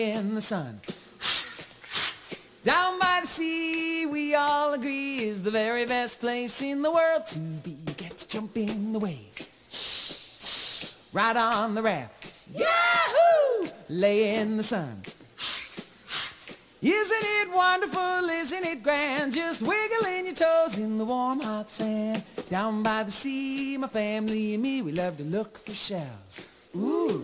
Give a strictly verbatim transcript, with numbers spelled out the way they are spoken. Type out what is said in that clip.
in the sun. Down by the sea, we all agree, is the very best place in the world to be. You get to jump in the waves, ride on the raft, yahoo! Lay in the sun. Isn't it wonderful, isn't it grand, just wiggling your toes in the warm hot sand. Down by the sea, my family and me, we love to look for shells. Ooh.